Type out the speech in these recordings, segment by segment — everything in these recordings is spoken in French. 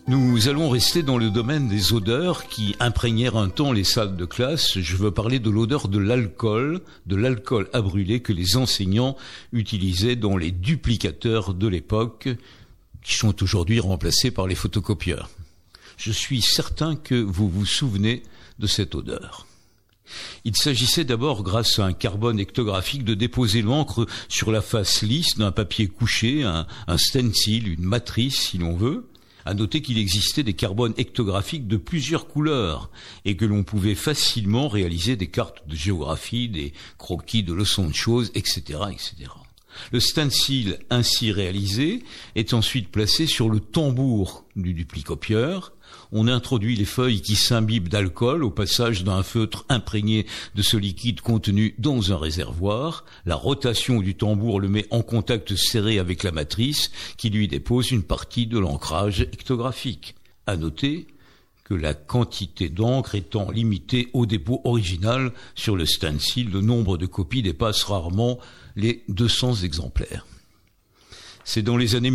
Nous allons rester dans le domaine des odeurs qui imprégnèrent un temps les salles de classe. Je veux parler de l'odeur de l'alcool à brûler que les enseignants utilisaient dans les duplicateurs de l'époque, qui sont aujourd'hui remplacés par les photocopieurs. Je suis certain que vous vous souvenez de cette odeur. Il s'agissait d'abord, grâce à un carbone ectographique, de déposer l'encre sur la face lisse d'un papier couché, un stencil, une matrice si l'on veut. À noter qu'il existait des carbones ectographiques de plusieurs couleurs et que l'on pouvait facilement réaliser des cartes de géographie, des croquis de leçons de choses, etc., etc. Le stencil ainsi réalisé est ensuite placé sur le tambour du duplicopieur. On introduit les feuilles qui s'imbibent d'alcool au passage d'un feutre imprégné de ce liquide contenu dans un réservoir. La rotation du tambour le met en contact serré avec la matrice qui lui dépose une partie de l'ancrage ectographique. À noter que la quantité d'encre étant limitée au dépôt original sur le stencil, le nombre de copies dépasse rarement les 200 exemplaires. C'est dans les années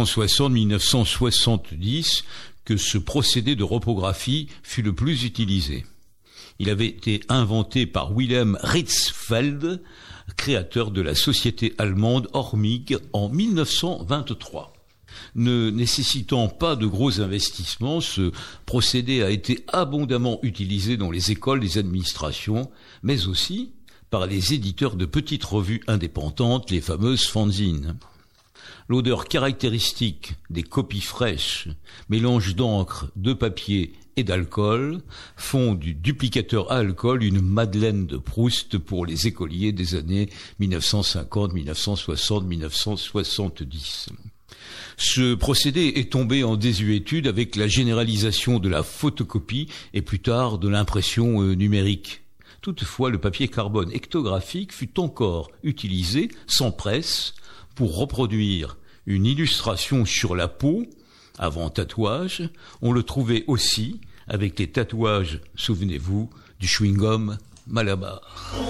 1960-1970 que ce procédé de reprographie fut le plus utilisé. Il avait été inventé par Wilhelm Rietzfeld, créateur de la société allemande Hormig en 1923. Ne nécessitant pas de gros investissements, ce procédé a été abondamment utilisé dans les écoles des administrations, mais aussi par les éditeurs de petites revues indépendantes, les fameuses fanzines. L'odeur caractéristique des copies fraîches, mélange d'encre, de papier et d'alcool, font du duplicateur à alcool une Madeleine de Proust pour les écoliers des années 1950, 1960, 1970. Ce procédé est tombé en désuétude avec la généralisation de la photocopie et plus tard de l'impression numérique. Toutefois, le papier carbone ectographique fut encore utilisé sans presse pour reproduire une illustration sur la peau avant tatouage. On le trouvait aussi avec les tatouages, souvenez-vous, du chewing-gum Malabar.